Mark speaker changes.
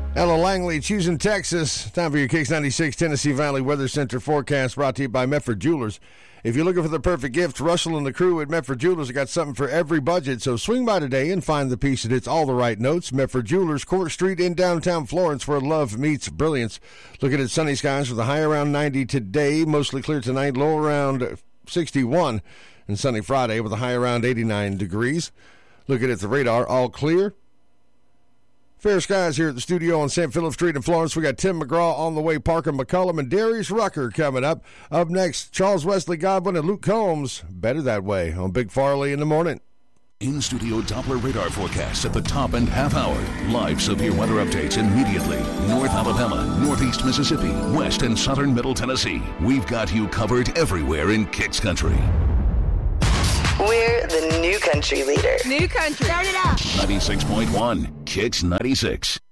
Speaker 1: Ella Langley, choosing Texas. Time for your Kicks 96 Tennessee Valley Weather Center forecast brought to you by Medford Jewelers. If you're looking for the perfect gift, Russell and the crew at Medford Jewelers have got something for every budget. So swing by today and find the piece that hits all the right notes. Medford Jewelers, Court Street in downtown Florence, where love meets brilliance. Looking at sunny skies with a high around 90 today, mostly clear tonight, low around 61. And sunny Friday with a high around 89 degrees. Looking at the radar, all clear. Fair skies here at the studio on St. Philip Street in Florence. We got Tim McGraw on the way, Parker McCullum, and Darius Rucker coming up. Up next, Charles Wesley Godwin and Luke Combs. Better that way on Big Farley in the morning.
Speaker 2: In-studio Doppler radar forecast at the top and half hour. Live severe weather updates immediately. North Alabama, Northeast Mississippi, West and Southern Middle Tennessee. We've got you covered everywhere in Kicks Country.
Speaker 3: We're the new country leader.
Speaker 4: New country. Start it up.
Speaker 2: 96.1 Kicks 96.